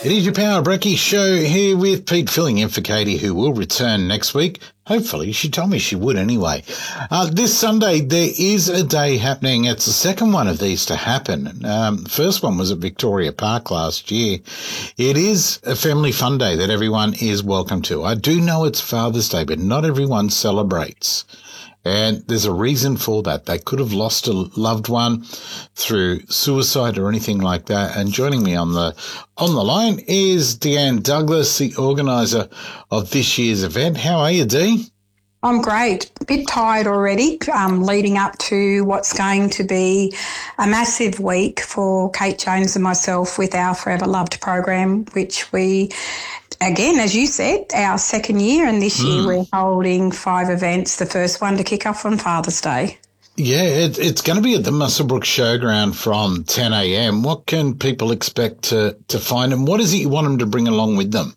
It is your Power Brekkie show here with Pete filling in for Katie, who will return next week. Hopefully. She told me she would anyway. This Sunday, there is a day happening. It's the second one of these to happen. The first one was at Victoria Park last year. It is a family fun day that everyone is welcome to. I do know it's Father's Day, but not everyone celebrates. And there's a reason for that. They could have lost a loved one through suicide or anything like that. And joining me on the line is Deanne Douglas, the organiser of this year's event. How are you, Dee? I'm great. A bit tired already, leading up to what's going to be a massive week for Kate Jones and myself with our Forever Loved program, which we, again, as you said, our second year, and this year we're holding 5 events, the first one to kick off on Father's Day. Yeah, it's going to be at the Muswellbrook Showground from 10 a.m. What can people expect to find, and what is it you want them to bring along with them?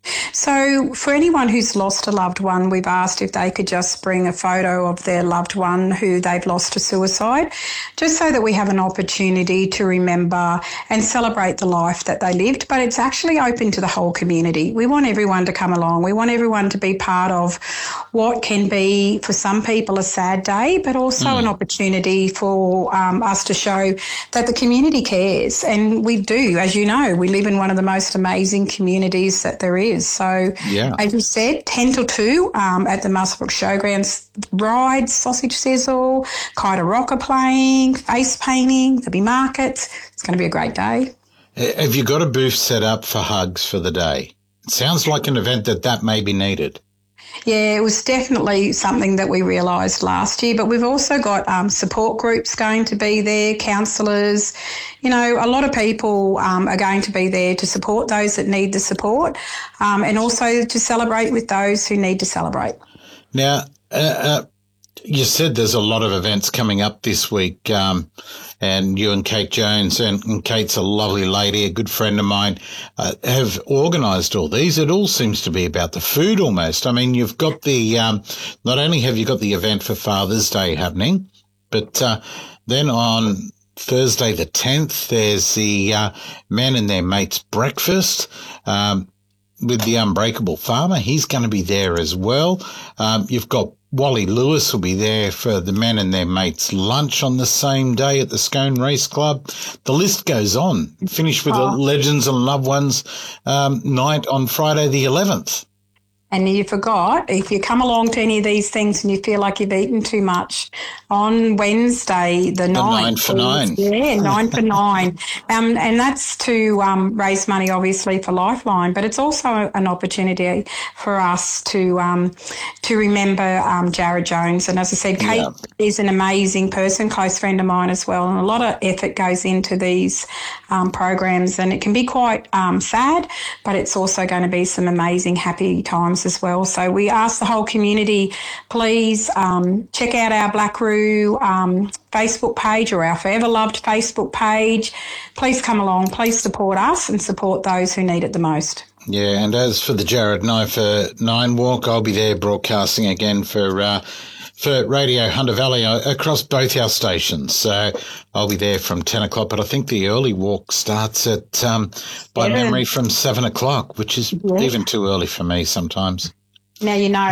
So for anyone who's lost a loved one, we've asked if they could just bring a photo of their loved one who they've lost to suicide, just so that we have an opportunity to remember and celebrate the life that they lived. But it's actually open to the whole community. We want everyone to come along. We want everyone to be part of what can be, for some people, a sad day, but also an opportunity for us to show that the community cares. And we do, as you know, we live in one of the most amazing communities that there is. So, as you said, 10 till 2 at the Muswellbrook Showgrounds, rides, sausage sizzle, Kaita Rocker playing, face painting, there'll be markets. It's going to be a great day. Have you got a booth set up for hugs for the day? It sounds like an event that may be needed. Yeah, it was definitely something that we realised last year, but we've also got support groups going to be there, counsellors. You know, a lot of people are going to be there to support those that need the support and also to celebrate with those who need to celebrate. Now, you said there's a lot of events coming up this week, and you and Kate Jones, and Kate's a lovely lady, a good friend of mine, have organised all these. It all seems to be about the food almost. I mean, you've got the, not only have you got the event for Father's Day happening, but then on Thursday the 10th, there's the Men and Their Mates breakfast with the Unbreakable Farmer. He's going to be there as well. You've got Wally Lewis will be there for the Men and Their Mates lunch on the same day at the Scone Race Club. The list goes on. Finish with a Legends and Loved Ones night on Friday the 11th. And you forgot, if you come along to any of these things and you feel like you've eaten too much, on Wednesday the 9th. 9 for 9. Yeah, 9 for 9. And that's to raise money, obviously, for Lifeline. But it's also an opportunity for us to remember Jared Jones. And as I said, Kate is an amazing person, close friend of mine as well. And a lot of effort goes into these programs. And it can be quite sad, but it's also going to be some amazing, happy times as well. So we ask the whole community, please check out our Blackaroo Facebook page or our Forever Loved Facebook page. Please come along, please support us and support those who need it the most. Yeah, and as for the Jared 9 for 9 walk, I'll be there broadcasting again for Radio Hunter Valley across both our stations. So I'll be there from 10 o'clock, but I think the early walk starts at, by memory, from 7 o'clock, which is even too early for me sometimes. Now you know.